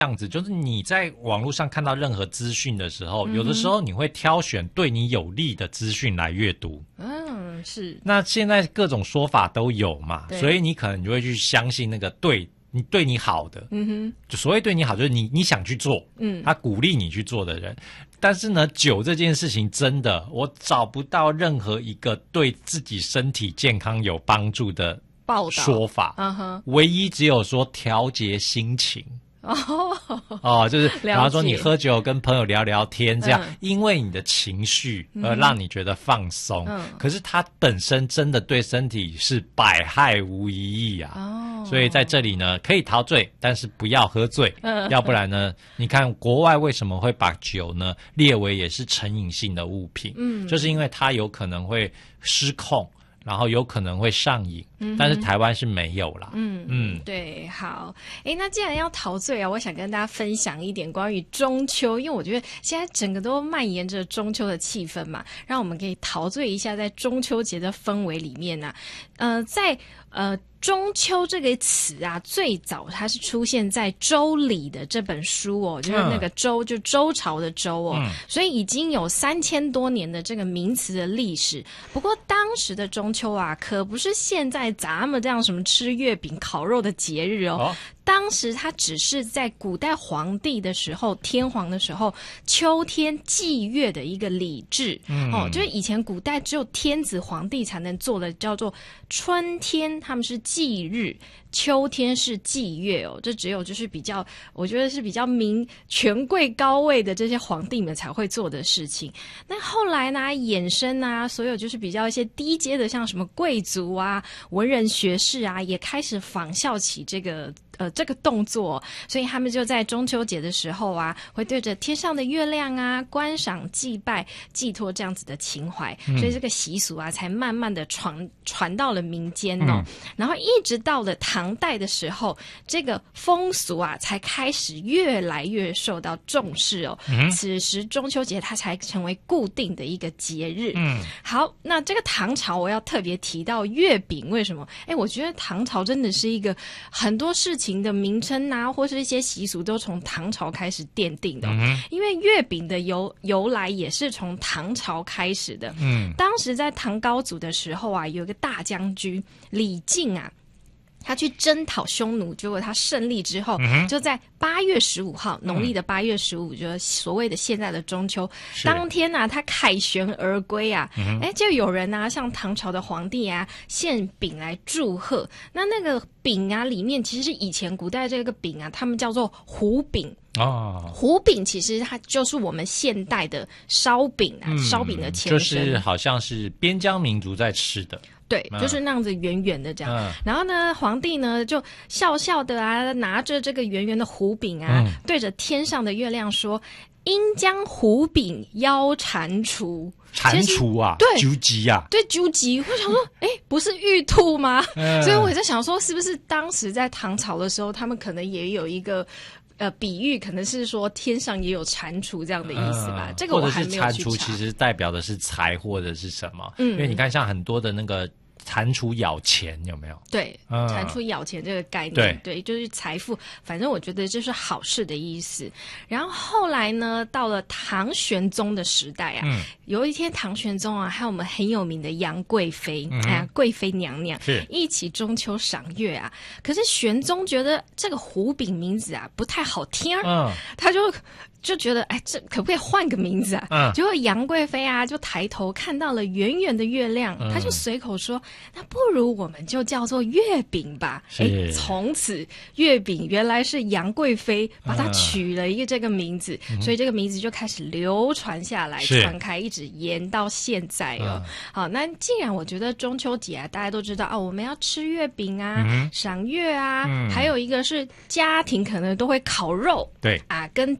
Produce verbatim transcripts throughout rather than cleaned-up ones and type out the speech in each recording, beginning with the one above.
这样子，就是你在网络上看到任何资讯的时候，嗯、有的时候你会挑选对你有利的资讯来阅读。 嗯，是。 那现在各种说法都有嘛，所以你可能就会去相信那个对你对你好的。嗯哼，就所谓对你好，就是你你想去做，嗯，他鼓励你去做的人。但是呢，酒这件事情真的，我找不到任何一个对自己身体健康有帮助的说法。嗯哼，唯一只有说调节心情。哦哦，就是比方说你喝酒跟朋友聊聊天这样，嗯、因为你的情绪而让你觉得放松，嗯、可是它本身真的对身体是百害无一益啊。哦，所以在这里呢，可以陶醉，但是不要喝醉，嗯、要不然呢，你看国外为什么会把酒呢列为也是成瘾性的物品？嗯，就是因为它有可能会失控。然后有可能会上瘾，嗯、但是台湾是没有啦。 嗯嗯，对，好，诶，那既然要陶醉啊，我想跟大家分享一点关于中秋，因为我觉得现在整个都蔓延着中秋的气氛嘛，让我们可以陶醉一下在中秋节的氛围里面啊。呃，在呃。中秋这个词啊，最早它是出现在《周礼》的这本书哦，就是那个周，嗯、就周朝的周哦，嗯、所以已经有三千多年的这个名词的历史。不过当时的中秋啊，可不是现在咱们这样什么吃月饼、烤肉的节日哦。哦当时它只是在古代皇帝的时候，天皇的时候，秋天祭月的一个礼制。嗯、哦，就是以前古代只有天子皇帝才能做的，叫做春天他们是祭日，秋天是祭月哦。这只有就是比较，我觉得是比较名权贵高位的这些皇帝们才会做的事情。那后来呢，衍生啊，所有就是比较一些低阶的，像什么贵族啊、文人学士啊，也开始仿效起这个。呃，这个动作，所以他们就在中秋节的时候啊，会对着天上的月亮啊，观赏、祭拜、寄托这样子的情怀，嗯、所以这个习俗啊，才慢慢的传传到了民间哦。嗯、然后一直到了唐代的时候，这个风俗啊，才开始越来越受到重视哦。嗯、此时中秋节它才成为固定的一个节日。嗯，好，那这个唐朝我要特别提到月饼，为什么？哎，我觉得唐朝真的是一个很多事情的名称啊，或是一些习俗都从唐朝开始奠定的、哦嗯、因为月饼的由由来也是从唐朝开始的。嗯，当时在唐高祖的时候啊，有一个大将军李靖啊，他去征讨匈奴，结果他胜利之后，嗯、就在八月十五号，农历的八月十五，就是所谓的现在的中秋当天啊，他凯旋而归啊，哎、嗯，就有人啊，像唐朝的皇帝啊，献饼来祝贺。那那个饼啊，里面其实是以前古代这个饼啊，他们叫做糊饼。哦，糊饼其实它就是我们现代的烧饼啊，烧、嗯、饼的前身， 就是好像是边疆民族在吃的。 对，就是那样子圆圆的这样。嗯、然后呢，皇帝呢就笑笑的啊，拿着这个圆圆的糊饼啊，嗯、对着天上的月亮说：“应将糊饼邀蟾蜍。” 蟾蜍啊， 对， 究极啊， 对，究极。我想说，哎，不是玉兔吗？嗯、所以我在想说，是不是当时在唐朝的时候，他们可能也有一个。呃，比喻可能是说天上也有蟾蜍这样的意思吧，嗯、这个我还没有去查。 或者是蟾蜍其实代表的是财或者是什么？嗯，因为你看像很多的那个蟾蜍咬钱有没有？ 对，嗯、蟾蜍咬钱这个概念，对，对，就是财富。反正我觉得这是好事的意思。然后后来呢，到了唐玄宗的时代啊，嗯、有一天唐玄宗啊，还有我们很有名的杨贵妃，嗯、哎呀，贵妃娘娘是一起中秋赏月啊。可是玄宗觉得这个糊饼名字啊不太好听，嗯，他就。就觉得哎，这可不可以换个名字啊？嗯，结果杨贵妃啊，就抬头看到了圆圆的月亮，她、嗯、就随口说：“那不如我们就叫做月饼吧。”哎，从此月饼原来是杨贵妃把它取了一个这个名字，嗯、所以这个名字就开始流传下来、传开，一直延到现在哦。嗯、好，那既然我觉得中秋节啊，大家都知道啊，我们要吃月饼啊，嗯、赏月啊，嗯、还有一个是家庭可能都会烤肉， 对啊， 跟家人团。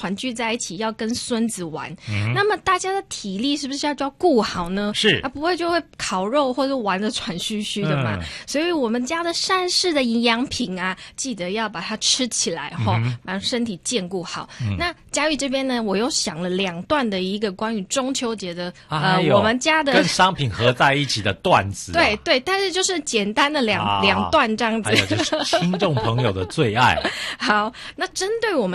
团聚在一起，要跟孙子玩，嗯、那么大家的体力是不是要就要顾好呢？ 是啊，不会就会烤肉或者玩得喘吁吁的嘛。嗯、所以我们家的膳食的营养品啊，记得要把它吃起来哈，嗯、把身体健顾好。嗯、那嘉玉这边呢，我又想了两段的一个关于中秋节的、啊、呃，我们家的跟商品合在一起的段子、啊。 对对，但是就是简单的两、啊、两段这样子。 还有就是听众朋友的最爱。 好，那针对我们